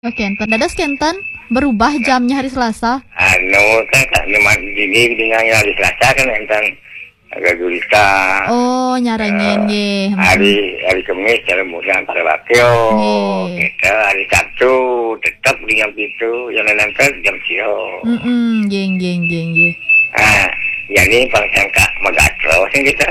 Oke, enten dados kenten berubah jamnya hari Selasa. Kan memang ini dengan hari Selasa kan enten agak gurita. Oh, nyarengin nggih. Hari Kamis cara mudah pada wakil. Nggih. Kita hari Sabtu tetap di jam itu, yang nanti jam sio. Nggih nggih nggih nggih. Jadi pangsangka magatro sing kita.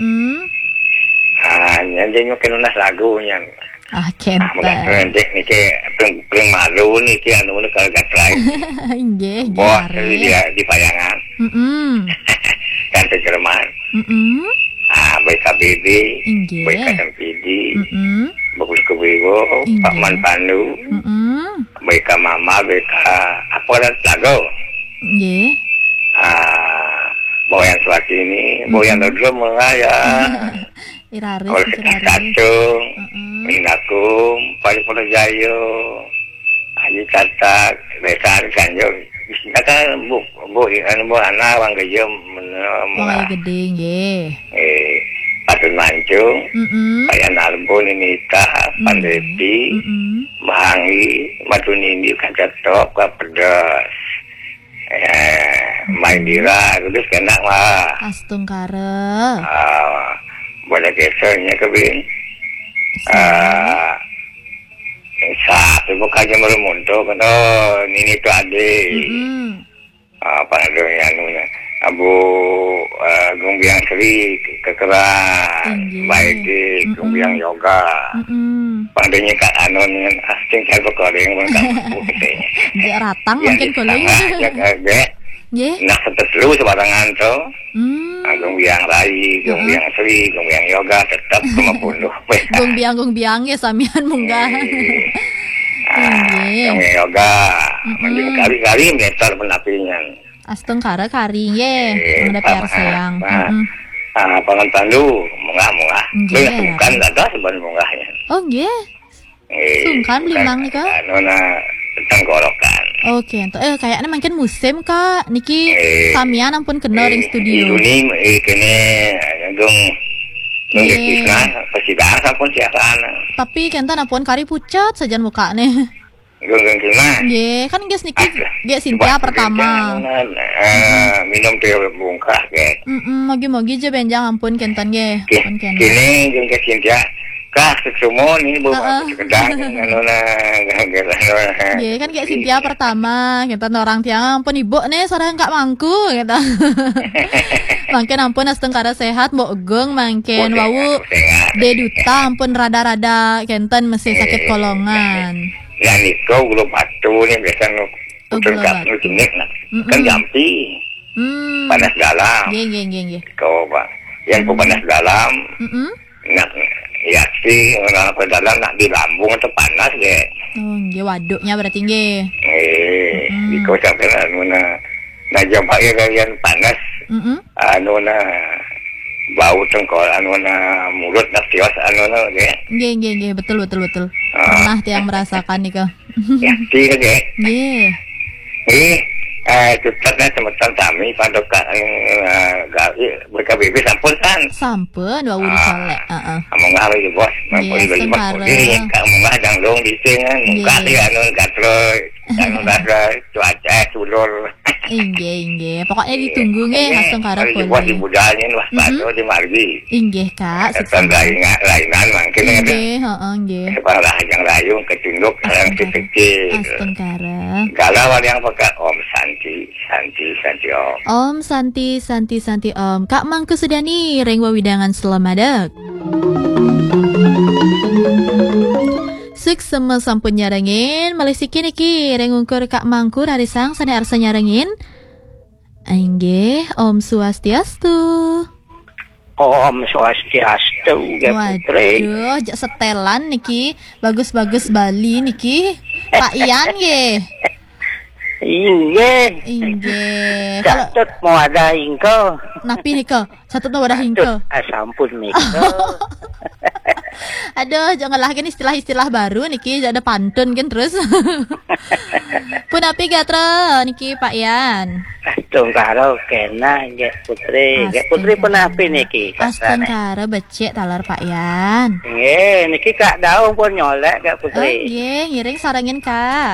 Nyanyi kenunas lagunya. Kenten. Nanti niki peng malu niki anu kalau gatrai. Nggih, Bos dia di payangan. Kan terjemahan. Baik KBB, Nggih. baik KMPD, bagus ke Wiwo, Pak Manpanu, baik ke Mama, baik ke apa dan lagu. Nggih. Bawa yang suatu ini, bawa yang dulu mulai ya. Iraris, Kalau kacung, minakum, paling pada jayo, aji katak, besar kanjong. Bisa kan bu anak orang kerja Mulai gede nggih. Patun mancung, kayak narbon ini Pandepi, Mahangi, Matunindi, Kacatok, Pedas, Main Dira, terus kena mah. Astungkara. Boleh kesernya kebin. Satu bukannya meremuntuk, kan? Ini tu adik. Apa namanya nunya? Abu Gumbiang Sri kekeras, baik di Gumbiang Yoga. Pandainya Kak Anon yang asing saya berkoreng mereka putihnya. Dia ratang mungkin kuling. Nggih. Nah seterus sebarangan tu. Gumbiang Rai, Gumbiang Sri, Gumbiang Yoga tetap 50. Gumbiang ya samian munggah. Gumbiang Yoga, mending kali-kali meter penapinya. Astungkara kari nggih, ada PR sayang. Pangan lu munggah. Bukan ada sebenarnya munggahnya. Oh nggih. Sungkan limang nih Kak. Nona tenggorokan. Oke, kayaknya makin musim Kak. Niki samian ampun kena ring studio. Ini kene dong kisah persidangan sampun siasana. Tapi kenten ampun kari pucat saja muka nih. Gung kena. Nggih, kan guys niki ge Sintia pertama. Minum teh bungkah ge. Mogi-mogi je benjang ampun kenten nggih. Ampun kenten. Kini jeung ke Sintia kah sesumo nih bu kedang nona Nggih, kan ge Sintia pertama, kenten orang tiang ampun ibu nih sareng Kak Mangku gitu. Mangken ampun astengkara sehat mbok geng mangken wau deduta ampun rada-rada kenten mesti sakit kolongan. Ya niko gula batu nih biasa tergap nucinik kan jampi panas dalam. Nggih. Kau pak, yang panas dalam. Nak ya sih orang ke dalam nak di lambung atau panas deh. Oh nggih waduknya berarti nggih. Di kau sampai mana nak jumpa yang panas. Nona bau tengkol nona mulut nak tios nona deh. Nggih betul. Pernah tiang merasakan nih Kak. Ya sih deh. Nggih. Tutupnya semetan kami pandokan BKBB sampun kan? Sampun wau dicolek. Kamu nggak lagi bos, mampu dibeli kamu nggak janglong di sini, muka dia anu gatro, anu cuaca sulur. Inggih. Pokoknya ditunggu nggih astengkara pun. Bos di budalnya wah batu di margi. Inggih Kak. Kan lainan mungkin ada. Nggih. Separah yang layung ketunduk yang kecil. Astengkara. Galau yang pakai Om Santi Om. Om Santi Om. Kak Mangku sudah nih ring wawidangan selamadek. Sama sampun nyarengin Malisiki niki ring ungkur Kak Mangkur hari sang sana arsa nyarengin. Nggih, Om Swastiastu. Om Swastiastu. Waduh, jak setelan niki bagus-bagus Bali niki. Pak Ian nggih. Inggih. Catut mau ada hingko. Napi niko? Catut mau ada hingko. Sampun niko. Aduh, janganlah kan istilah-istilah baru niki ada pantun kan terus. Pun api gatra niki Pak Yan. Tung karo kena Gek Putri pun api niki. Astengkara becek talar Pak Yan. Nggih, niki Kak Daung pun nyolek Gek Putri. Nggih, ngiring sarengin Kak.